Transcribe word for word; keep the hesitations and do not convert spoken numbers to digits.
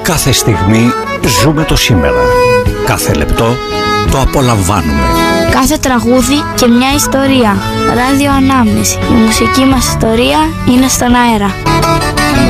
Κάθε στιγμή ζούμε το σήμερα. Κάθε λεπτό το απολαμβάνουμε. Κάθε τραγούδι και μια ιστορία. Ράδιο Ανάμνηση. Η μουσική μας ιστορία είναι στον αέρα.